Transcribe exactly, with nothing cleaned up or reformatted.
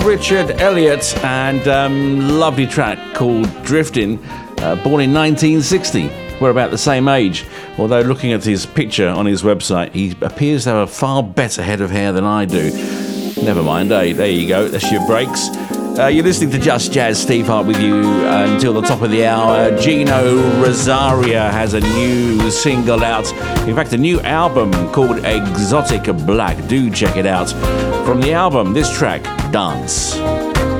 Richard Elliott, and um, lovely track called Drifting, uh, born in nineteen sixty. We're about the same age, although looking at his picture on his website, he appears to have a far better head of hair than I do. Never mind, eh? There you go, that's your breaks. Uh, you're listening to Just Jazz, Steve Hart with you uh, until the top of the hour. Gino Rosaria has a new single out. In fact, a new album called Exotic Black. Do check it out. From the album, this track, Dance.